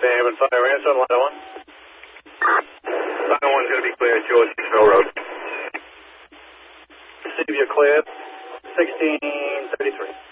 Haven Fire Ransom, line 1. Line 1's going to be clear at George Mill Road. Steve, you're clear. 1633.